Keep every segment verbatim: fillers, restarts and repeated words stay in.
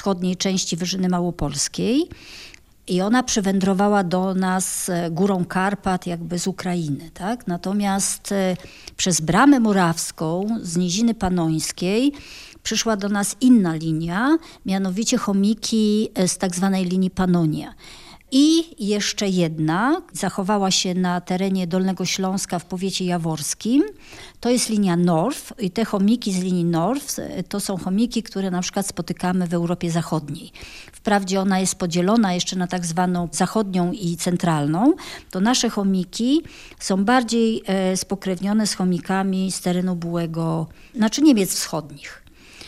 wschodniej części Wyżyny Małopolskiej. I ona przywędrowała do nas górą Karpat, jakby z Ukrainy, tak? Natomiast przez Bramę Morawską z Niziny Panońskiej przyszła do nas inna linia, mianowicie chomiki z tak zwanej linii Pannonia. I jeszcze jedna zachowała się na terenie Dolnego Śląska w powiecie jaworskim. To jest linia North i te chomiki z linii North to są chomiki, które na przykład spotykamy w Europie Zachodniej. Wprawdzie ona jest podzielona jeszcze na tak zwaną zachodnią i centralną. To nasze chomiki są bardziej e, spokrewnione z chomikami z terenu byłego, znaczy Niemiec wschodnich.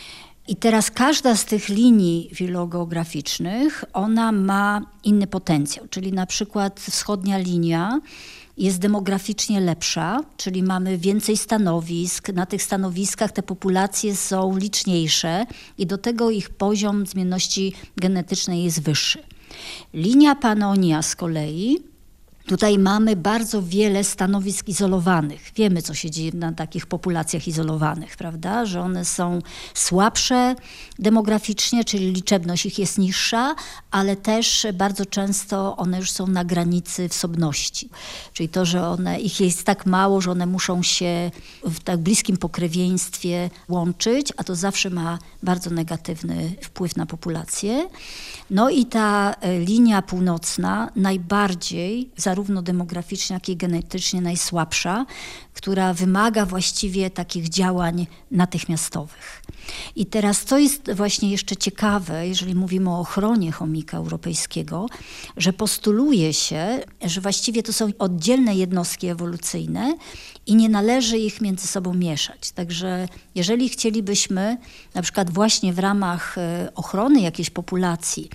I teraz każda z tych linii filogeograficznych, ona ma inny potencjał, czyli na przykład wschodnia linia jest demograficznie lepsza, czyli mamy więcej stanowisk, na tych stanowiskach te populacje są liczniejsze i do tego ich poziom zmienności genetycznej jest wyższy. Linia Pannonia z kolei, tutaj mamy bardzo wiele stanowisk izolowanych. Wiemy, co się dzieje na takich populacjach izolowanych, prawda? Że one są słabsze demograficznie, czyli liczebność ich jest niższa, ale też bardzo często one już są na granicy wsobności. Czyli to, że one, ich jest tak mało, że one muszą się w tak bliskim pokrewieństwie łączyć, a to zawsze ma bardzo negatywny wpływ na populację. No i ta linia północna najbardziej, zarówno demograficznie, jak i genetycznie najsłabsza, która wymaga właściwie takich działań natychmiastowych. I teraz co jest właśnie jeszcze ciekawe, jeżeli mówimy o ochronie chomika europejskiego, że postuluje się, że właściwie to są oddzielne jednostki ewolucyjne i nie należy ich między sobą mieszać. Także jeżeli chcielibyśmy na przykład właśnie w ramach ochrony jakiejś populacji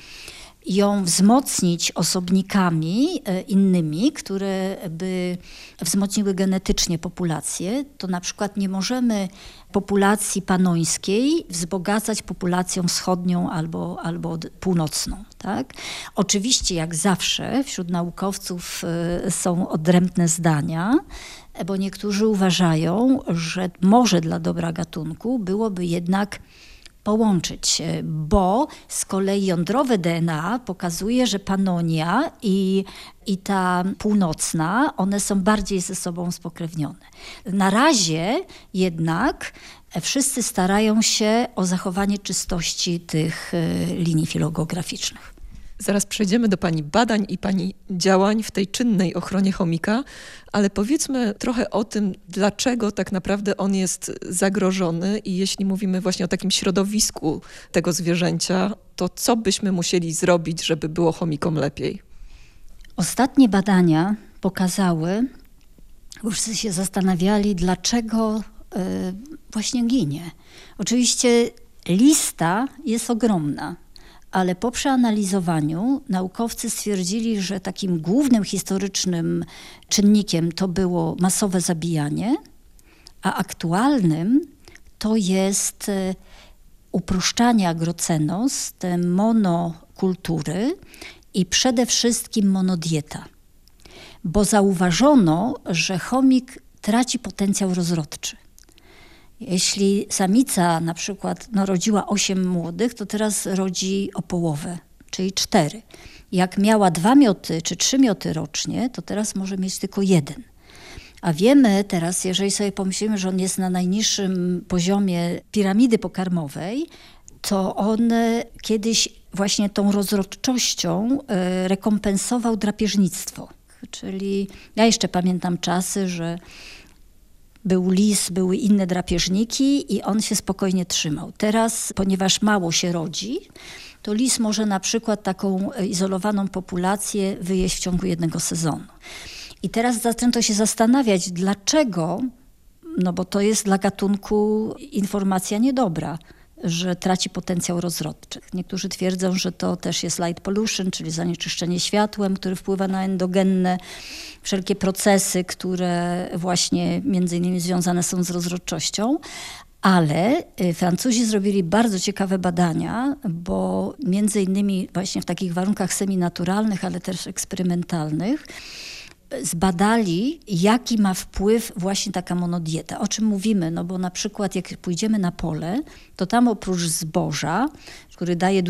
ją wzmocnić osobnikami innymi, które by wzmocniły genetycznie populację, to na przykład nie możemy populacji panońskiej wzbogacać populacją wschodnią albo, albo północną. Tak? Oczywiście, jak zawsze, wśród naukowców są odrębne zdania, bo niektórzy uważają, że może dla dobra gatunku byłoby jednak połączyć, bo z kolei jądrowe D N A pokazuje, że Pannonia i, i ta północna, one są bardziej ze sobą spokrewnione. Na razie jednak wszyscy starają się o zachowanie czystości tych linii filogeograficznych. Zaraz przejdziemy do Pani badań i Pani działań w tej czynnej ochronie chomika, ale powiedzmy trochę o tym, dlaczego tak naprawdę on jest zagrożony i jeśli mówimy właśnie o takim środowisku tego zwierzęcia, to co byśmy musieli zrobić, żeby było chomikom lepiej? Ostatnie badania pokazały, już wszyscy się zastanawiali, dlaczego yy, właśnie ginie. Oczywiście lista jest ogromna. Ale po przeanalizowaniu naukowcy stwierdzili, że takim głównym historycznym czynnikiem to było masowe zabijanie, a aktualnym to jest uproszczanie agrocenos, te monokultury i przede wszystkim monodieta. Bo zauważono, że chomik traci potencjał rozrodczy. Jeśli samica na przykład no, rodziła osiem młodych, to teraz rodzi o połowę, czyli cztery. Jak miała dwa mioty czy trzy mioty rocznie, to teraz może mieć tylko jeden. A wiemy teraz, jeżeli sobie pomyślimy, że on jest na najniższym poziomie piramidy pokarmowej, to on kiedyś właśnie tą rozrodczością rekompensował drapieżnictwo. Czyli ja jeszcze pamiętam czasy, że był lis, były inne drapieżniki i on się spokojnie trzymał. Teraz, ponieważ mało się rodzi, to lis może na przykład taką izolowaną populację wyjeść w ciągu jednego sezonu. I teraz zaczęto się zastanawiać, dlaczego, no bo to jest dla gatunku informacja niedobra, że traci potencjał rozrodczy. Niektórzy twierdzą, że to też jest light pollution, czyli zanieczyszczenie światłem, które wpływa na endogenne wszelkie procesy, które właśnie między innymi związane są z rozrodczością. Ale Francuzi zrobili bardzo ciekawe badania, bo między innymi właśnie w takich warunkach seminaturalnych, ale też eksperymentalnych, zbadali, jaki ma wpływ właśnie taka monodieta. O czym mówimy? No bo na przykład jak pójdziemy na pole, to tam oprócz zboża, który daje